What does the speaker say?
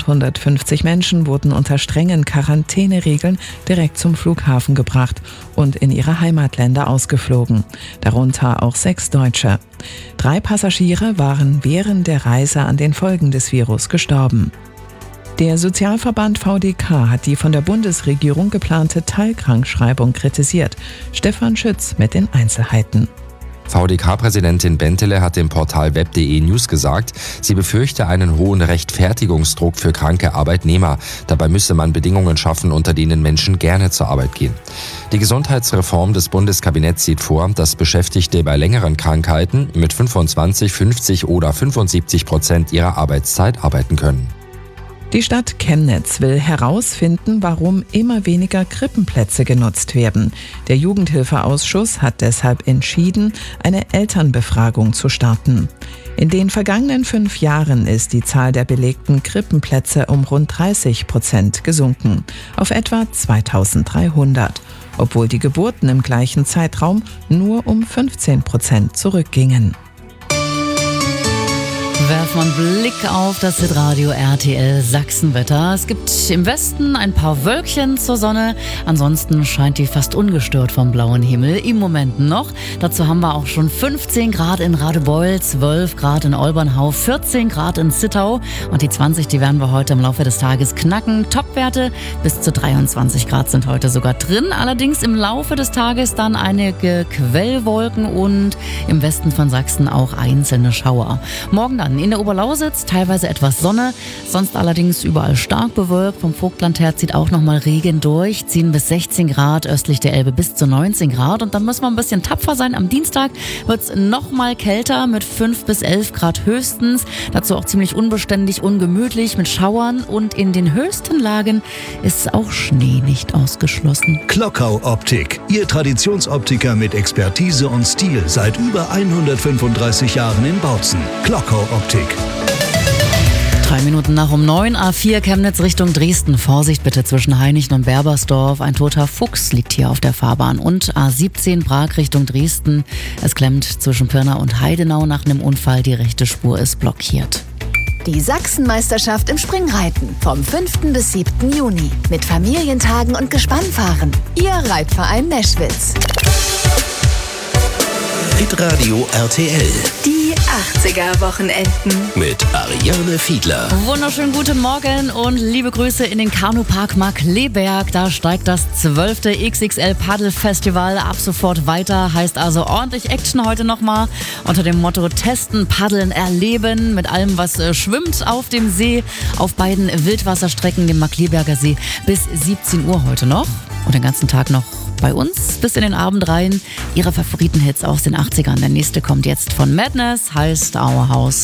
Rund 150 Menschen wurden unter strengen Quarantäneregeln direkt zum Flughafen gebracht und in ihre Heimatländer ausgeflogen. Darunter auch 6 Deutsche. 3 Passagiere waren während der Reise an den Folgen des Virus gestorben. Der Sozialverband VDK hat die von der Bundesregierung geplante Teilkrankschreibung kritisiert. Stefan Schütz mit den Einzelheiten. VDK-Präsidentin Bentele hat dem Portal web.de News gesagt, sie befürchte einen hohen Rechtfertigungsdruck für kranke Arbeitnehmer. Dabei müsse man Bedingungen schaffen, unter denen Menschen gerne zur Arbeit gehen. Die Gesundheitsreform des Bundeskabinetts sieht vor, dass Beschäftigte bei längeren Krankheiten mit 25, 50 oder 75% ihrer Arbeitszeit arbeiten können. Die Stadt Chemnitz will herausfinden, warum immer weniger Krippenplätze genutzt werden. Der Jugendhilfeausschuss hat deshalb entschieden, eine Elternbefragung zu starten. In den vergangenen 5 Jahren ist die Zahl der belegten Krippenplätze um rund 30% gesunken, auf etwa 2300, obwohl die Geburten im gleichen Zeitraum nur um 15% zurückgingen. Werfen wir einen Blick auf das Hitradio RTL Sachsenwetter. Es gibt im Westen ein paar Wölkchen zur Sonne. Ansonsten scheint die fast ungestört vom blauen Himmel. Im Moment noch. Dazu haben wir auch schon 15 Grad in Radebeul, 12 Grad in Olbernhau, 14 Grad in Zittau. Und die 20, die werden wir heute im Laufe des Tages knacken. Topwerte bis zu 23 Grad sind heute sogar drin. Allerdings im Laufe des Tages dann einige Quellwolken und im Westen von Sachsen auch einzelne Schauer. Morgen dann in der Oberlausitz teilweise etwas Sonne, sonst allerdings überall stark bewölkt. Vom Vogtland her zieht auch nochmal Regen durch, ziehen bis 16 Grad, östlich der Elbe bis zu 19 Grad. Und dann müssen wir ein bisschen tapfer sein. Am Dienstag wird es nochmal kälter mit 5 bis 11 Grad höchstens. Dazu auch ziemlich unbeständig, ungemütlich mit Schauern. Und in den höchsten Lagen ist auch Schnee nicht ausgeschlossen. Klockau Optik, Ihr Traditionsoptiker mit Expertise und Stil seit über 135 Jahren in Bautzen. Klockau Optik. 3 Minuten nach um 9, A4 Chemnitz Richtung Dresden. Vorsicht bitte zwischen Heinichen und Berbersdorf. Ein toter Fuchs liegt hier auf der Fahrbahn. Und A17 Prag Richtung Dresden. Es klemmt zwischen Pirna und Heidenau nach einem Unfall. Die rechte Spur ist blockiert. Die Sachsenmeisterschaft im Springreiten vom 5. bis 7. Juni. Mit Familientagen und Gespannfahren. Ihr Reitverein Neschwitz. Hitradio RTL. Die 80er-Wochenenden. Mit Ariane Fiedler. Wunderschönen guten Morgen und liebe Grüße in den Kanupark Markkleeberg. Da steigt das 12. XXL Paddelfestival ab sofort weiter. Heißt also ordentlich Action heute nochmal unter dem Motto Testen, Paddeln, Erleben mit allem, was schwimmt auf dem See. Auf beiden Wildwasserstrecken, dem Markkleeberger See, bis 17 Uhr heute noch. Und den ganzen Tag noch bei uns bis in den Abend rein. Ihre Favoritenhits aus den 80ern. Der nächste kommt jetzt von Madness, heißt Our House.